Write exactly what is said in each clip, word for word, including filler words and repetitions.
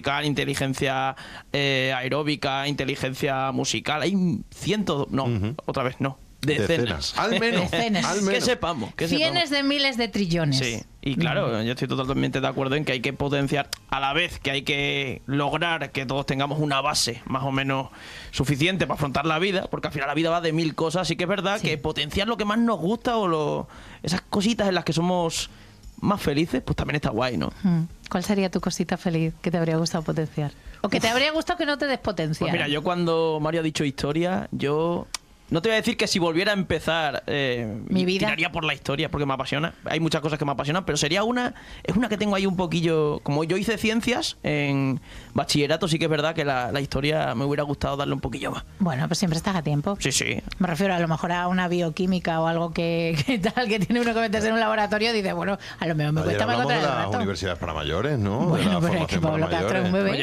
musical, inteligencia eh, aeróbica, inteligencia musical. Hay cientos, no, uh-huh. otra vez no. Decenas. Decenas. Al menos. Decenas. Al menos. Que sepamos. Que Cienes sepamos. de miles de trillones. Sí, y claro, mm. yo estoy totalmente de acuerdo en que hay que potenciar, a la vez que hay que lograr que todos tengamos una base más o menos suficiente para afrontar la vida, porque al final la vida va de mil cosas, así que es verdad sí. que potenciar lo que más nos gusta o lo, esas cositas en las que somos más felices, pues también está guay, ¿no? ¿Cuál sería tu cosita feliz que te habría gustado potenciar? ¿O que Uf. te habría gustado que no te despotenciara? Pues mira, yo cuando Mario ha dicho historia, yo... No te voy a decir que si volviera a empezar eh, mi vida tiraría por la historia porque me apasiona. Hay muchas cosas que me apasionan, pero sería una es una que tengo ahí un poquillo. Como yo hice ciencias en bachillerato, sí que es verdad que la, la historia me hubiera gustado darle un poquillo más. Bueno, pues siempre estás a tiempo. Sí, sí. Me refiero a lo mejor a una bioquímica o algo que, que tal que tiene uno que meterse en un laboratorio. Dice, bueno, a lo mejor me Ayer cuesta más encontrar de el las rato. universidades para mayores, ¿no? Bueno, pero es que Pablo Castro es un bebé.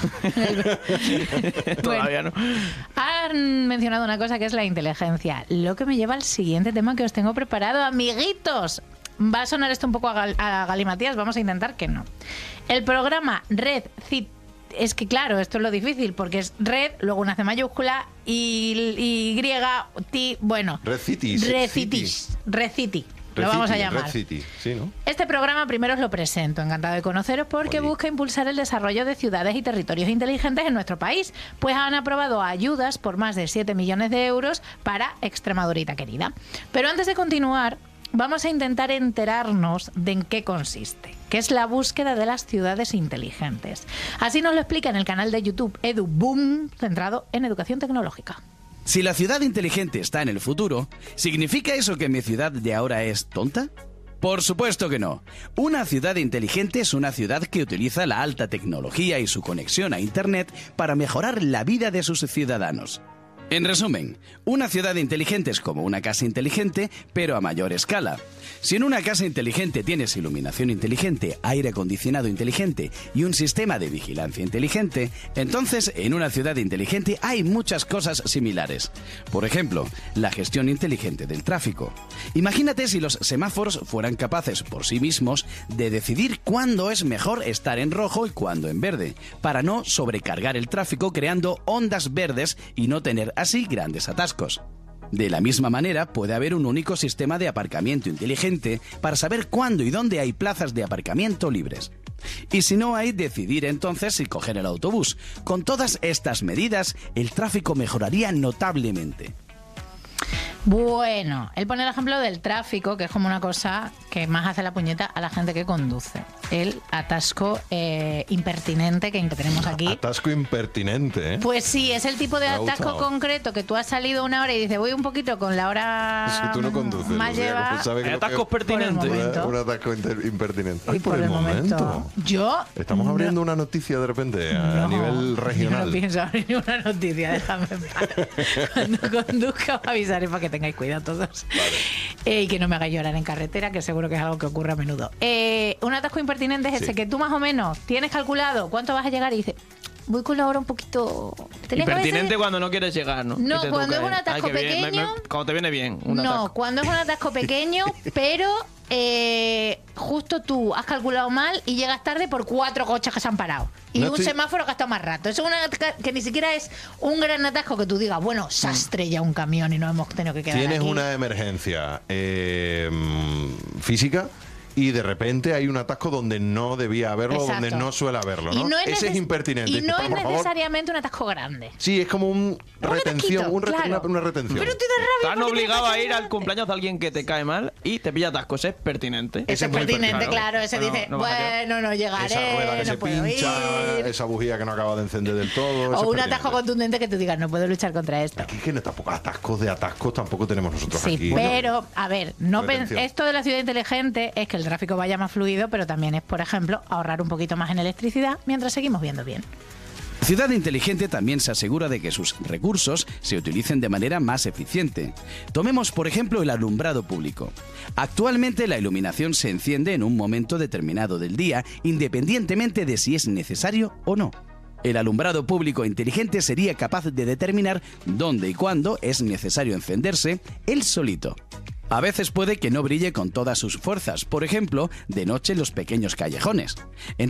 Oye, todavía no. Han mencionado una cosa que es la inteligencia. Lo que me lleva al siguiente tema que os tengo preparado, amiguitos. Va a sonar esto un poco a, gal a galimatías, vamos a intentar que no. El programa Red City, es que claro, esto es lo difícil, porque es Red, luego una C mayúscula, y, y griega, ti, bueno. Red City. Red City. Red City. Lo vamos a llamar. Red City, sí, ¿no? Este programa primero os lo presento, encantado de conoceros, porque Oye. busca impulsar el desarrollo de ciudades y territorios inteligentes en nuestro país, pues han aprobado ayudas por más de siete millones de euros para Extremadurita querida. Pero antes de continuar, vamos a intentar enterarnos de en qué consiste, que es la búsqueda de las ciudades inteligentes. Así nos lo explica en el canal de YouTube EduBoom, centrado en educación tecnológica. Si la ciudad inteligente está en el futuro, ¿significa eso que mi ciudad de ahora es tonta? Por supuesto que no. Una ciudad inteligente es una ciudad que utiliza la alta tecnología y su conexión a Internet para mejorar la vida de sus ciudadanos. En resumen, una ciudad inteligente es como una casa inteligente, pero a mayor escala. Si en una casa inteligente tienes iluminación inteligente, aire acondicionado inteligente y un sistema de vigilancia inteligente, entonces en una ciudad inteligente hay muchas cosas similares. Por ejemplo, la gestión inteligente del tráfico. Imagínate si los semáforos fueran capaces por sí mismos de decidir cuándo es mejor estar en rojo y cuándo en verde, para no sobrecargar el tráfico creando ondas verdes y no tener así grandes atascos. De la misma manera, puede haber un único sistema de aparcamiento inteligente para saber cuándo y dónde hay plazas de aparcamiento libres. Y si no hay, decidir entonces si coger el autobús. Con todas estas medidas, el tráfico mejoraría notablemente. Bueno, él pone el ejemplo del tráfico, que es como una cosa que más hace la puñeta a la gente que conduce. El atasco eh, impertinente que tenemos aquí. Atasco impertinente, ¿eh? Pues sí, es el tipo de atasco concreto que tú has salido una hora y dices, voy un poquito con la hora si tú no conduces, más lleva... Hay atascos pertinentes. Un, un atasco impertinente. Ay, por, por el, el momento. momento. Yo... Estamos abriendo no. una noticia de repente a no, nivel regional. Yo no pienso abrir ninguna noticia, déjame en paz. Cuando conduzca os avisaré para que tengáis cuidado todos. Vale. Eh, y que no me haga llorar en carretera, que seguro que es algo que ocurre a menudo. Eh, un atasco impertinente es sí. ese que tú más o menos tienes calculado cuánto vas a llegar y dices, voy con la hora un poquito... Impertinente veces... cuando no quieres llegar, ¿no? No, cuando es un atasco Ay, pequeño... Bien, me, me, cuando te viene bien. Un no, atasco. Cuando es un atasco pequeño, pero eh, justo tú has calculado mal y llegas tarde por cuatro coches que se han parado. Y no un estoy... semáforo que ha estado más rato. Eso es una que ni siquiera es un gran atasco que tú digas, bueno, se ha estrellado un camión y no hemos tenido que quedar Tienes aquí. una emergencia eh, física y de repente hay un atasco donde no debía haberlo, Exacto. donde no suele haberlo, ¿no? no es Ese es impertinente. Y no por, es por necesariamente un atasco grande. Sí, es como un, un retención, un ret claro. una, una retención. Pero te da rabia. Están obligados a ir al cumpleaños de alguien que te cae mal y te pilla atasco. Ese es pertinente. Ese, ese es pertinente, claro. Ese bueno, dice, no bueno, no llegaré, esa rueda que no se puedo pincha, ir. Esa bujía que no acaba de encender del todo. O un atasco contundente que tú digas, no puedo luchar contra esto. Aquí que no, tampoco atascos de atascos tampoco tenemos nosotros sí, aquí. Pero, a ver, no esto de la ciudad inteligente es que el tráfico vaya más fluido, pero también es, por ejemplo, ahorrar un poquito más en electricidad mientras seguimos viendo bien. Ciudad inteligente también se asegura de que sus recursos se utilicen de manera más eficiente. Tomemos, por ejemplo, el alumbrado público. Actualmente la iluminación se enciende en un momento determinado del día, independientemente de si es necesario o no. El alumbrado público inteligente sería capaz de determinar dónde y cuándo es necesario encenderse él solito. A veces puede que no brille con todas sus fuerzas, por ejemplo, de noche en los pequeños callejones.